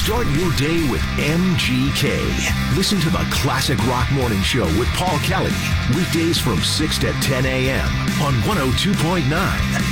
Start your day with MGK. Listen to the Classic Rock Morning Show with Paul Kelly. Weekdays from 6 to 10 a.m. on 102.9